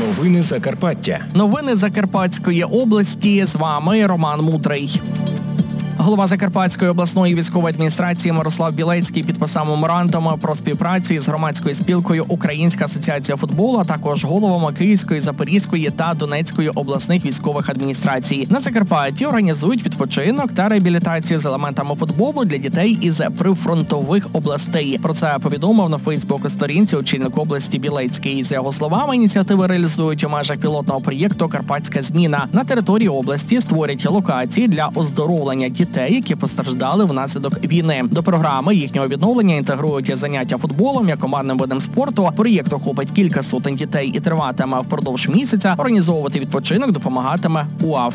Новини Закарпаття. Новини Закарпатської області. З вами Роман Мудрий. Голова Закарпатської обласної військової адміністрації Мирослав Білецький підписав меморандум про співпрацю з громадською спілкою «Українська асоціація футболу», а також головами Київської, Запорізької та Донецької обласних військових адміністрацій. На Закарпатті організують відпочинок та реабілітацію з елементами футболу для дітей із прифронтових областей. Про це повідомив на Фейсбук-сторінці очільник області Білецький. За його словами, ініціативи реалізують у межах пілотного проєкту «Карпатська зміна». На території області створять локації для оздоровлення дітей, які постраждали внаслідок війни. До програми їхнього відновлення інтегрують заняття футболом як командним видом спорту. Проєкт охопить кілька сотень дітей і триватиме впродовж місяця. Організовувати відпочинок допомагатиме УАФ.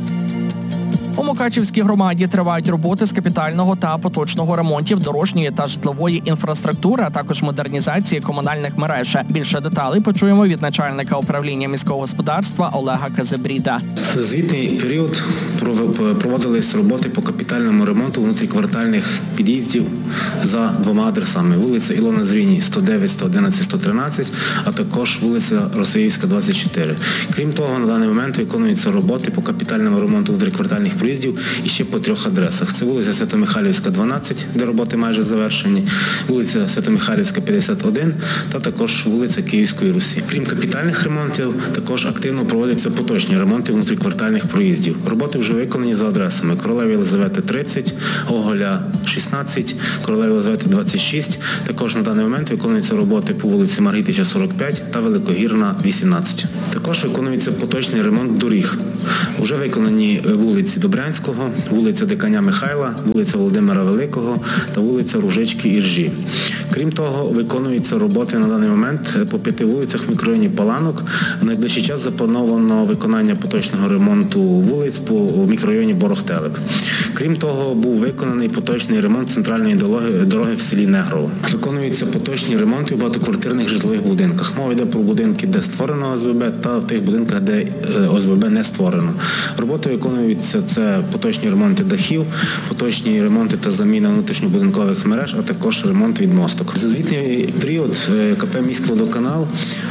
У Мукачівській громаді тривають роботи з капітального та поточного ремонтів дорожньої та житлової інфраструктури, а також модернізації комунальних мереж. Більше деталей почуємо від начальника управління міського господарства Олега Казебріда. За звітний період проводились роботи по капітальному ремонту внутріквартальних під'їздів за двома адресами. Вулиця Ілона Зріній, 109, 111, 113, а також вулиця Росіївська, 24. Крім того, на даний момент виконуються роботи по капітальному ремонту внутріквартальних проїздів і ще по 3 адресах. Це вулиця Свято-Михайлівська, 12, де роботи майже завершені, вулиця Свято-Михайлівська, 51 та також вулиця Київської Русі. Крім капітальних ремонтів, також активно проводяться поточні ремонти внутріквартальних проїздів. Роботи вже виконані за адресами Королеви Єлизавети, 30, Гоголя, 16, Королеви Єлизавети, 26. Також на даний момент виконуються роботи по вулиці Маргітича, 45 та Великогірна, 18. Також виконується поточний ремонт доріг. Уже виконані вулиці Добрянського, вулиця Диканя Михайла, вулиця Володимира Великого та вулиця Ружички Іржі. Крім того, виконуються роботи на даний момент по 5 вулицях в мікрорайоні Паланок. В найближчий час заплановано виконання поточного ремонту вулиць по мікрорайоні Борохтелеп. Крім того, був виконаний поточний ремонт центральної дороги в селі Негрово. Виконуються поточні ремонти в багатоквартирних житлових будинках. Мова йде про будинки, де створено ОСББ, та в тих будинках, де ОСББ не створено. Роботи виконуються це поточні ремонти дахів, поточні ремонти та заміна внутрішньобудинкових мереж, а також ремонт відмосток. За звітний період КП «Міськводоканал»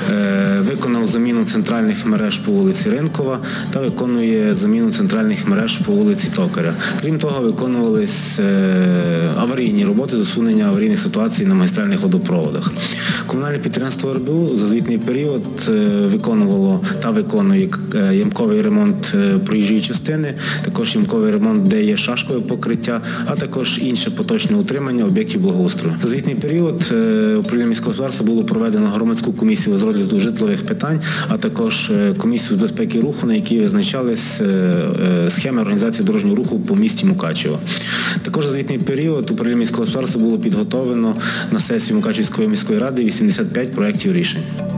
виконав заміну центральних мереж по вулиці Ринкова та виконує заміну центральних мереж по вулиці Токаря. Крім того, виконувались аварійні роботи з усунення аварійних ситуацій на магістральних водопроводах. Комунальне підприємство РБУ за звітний період виконувало та виконує ямковий ремонт проїжджої частини, також ямковий ремонт, де є шашкове покриття, а також інше поточне утримання об'єктів благоустрою. За звітний період управління міського господарства було проведено громадську комісію з розгляду житлових питань, а також комісію з безпеки руху, на якій визначались схеми організації дорожнього руху по місті Мукачево. Також за звітний період управління міського господарства було підготовлено на сесію Мукачевської міської ради 85 проєктів рішень.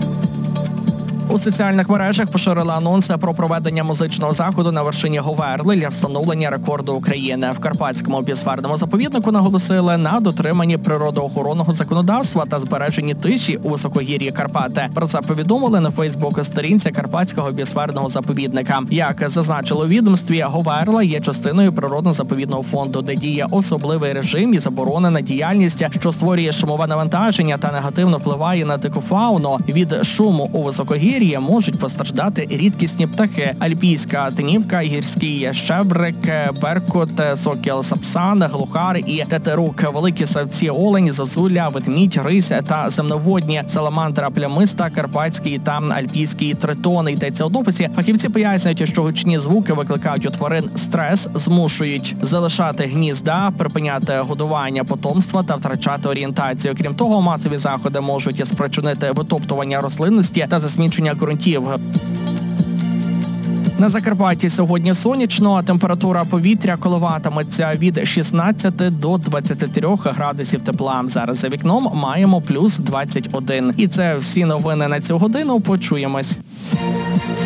У соціальних мережах поширили анонси про проведення музичного заходу на вершині Говерли для встановлення рекорду України. В Карпатському біосферному заповіднику наголосили на дотриманні природоохоронного законодавства та збереженні тиші у високогір'ї Карпати. Про це повідомили на Фейсбук-сторінці Карпатського біосферного заповідника. Як зазначили у відомстві, Говерла є частиною природно-заповідного фонду, де діє особливий режим і заборонена діяльність, що створює шумове навантаження та негативно впливає на дику фауну. Від шуму у високогір'ї можуть постраждати рідкісні птахи: альпійська тинівка, гірський щебрик, беркут, сокіл сапсан, глухар і тетерук, великі савці олень, зозуля, ведмідь, рись та земноводні, саламандра плямиста, карпатський та альпійський тритон. Йдеться у дописі. Фахівці пояснюють, що гучні звуки викликають у тварин стрес, змушують залишати гнізда, припиняти годування потомства та втрачати орієнтацію. Крім того, масові заходи можуть спричинити витоптування рослинності та засмічення ґрунтів. На Закарпатті сьогодні сонячно, а температура повітря коливатиметься від 16 до 23 градусів тепла. Зараз за вікном маємо плюс 21. І це всі новини на цю годину. Почуємось.